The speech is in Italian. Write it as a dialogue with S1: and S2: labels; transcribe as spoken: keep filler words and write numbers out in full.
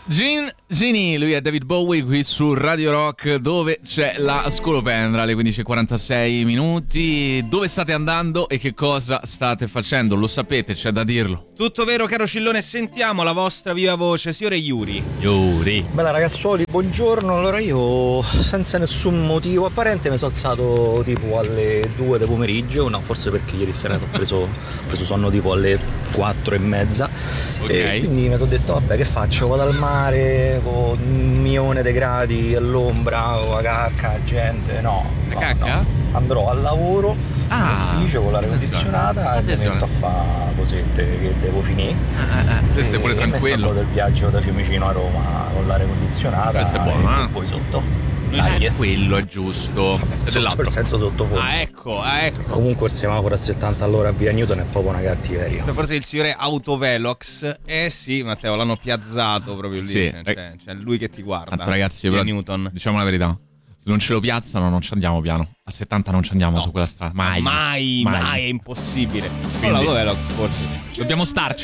S1: Gin Gini, lui è David Bowie qui su Radio Rock, dove c'è la scolopendra alle quindici e quarantasei minuti. Dove state andando e che cosa state facendo? Lo sapete, c'è da dirlo.
S2: Tutto vero, caro Cillone, sentiamo la vostra viva voce, signore Yuri.
S1: Yuri.
S3: Bella ragazzuoli, buongiorno. Allora io senza nessun motivo apparente mi sono alzato tipo alle due del pomeriggio. No, forse perché ieri sera ho preso, ho preso sonno tipo alle quattro e mezza.
S1: Okay.
S3: E quindi mi sono detto vabbè, che faccio? Vado al mare con un milione di gradi all'ombra, con la cacca, gente. No,
S1: La
S3: no,
S1: cacca?
S3: no. Andrò al lavoro,
S1: Ah,
S3: in ufficio con l'aria
S1: attenzione.
S3: condizionata e mi
S1: Attenzione.
S3: metto a fare cosette che devo finire.
S1: Ah, ah, questo è pure
S3: E mi
S1: tranquillo.
S3: stacco del viaggio da Fiumicino a Roma con l'aria condizionata.
S1: Questo è buono,
S3: e
S1: eh?
S3: poi sotto.
S1: Eh,
S3: Dai,
S1: quello è giusto. E
S3: sotto
S1: dell'altro.
S3: per senso sottofondo.
S2: Ah, ecco, ah, ecco.
S3: Comunque il semaforo a settanta all'ora a via Newton è proprio una cattiveria.
S2: Forse il signore Autovelox. Eh sì, Matteo, l'hanno piazzato proprio lì.
S1: Sì.
S2: C'è, c'è, c'è lui che ti guarda.
S1: Tanto, ragazzi,
S2: Via
S1: però,
S2: Newton.
S1: diciamo la verità. Se non ce lo piazzano non ci andiamo piano. A settanta non ci andiamo
S2: No.
S1: su quella strada. Mai.
S2: Mai, mai, è impossibibile. Con
S1: Quindi-
S2: l'Autovelox forse.
S1: Dobbiamo starci.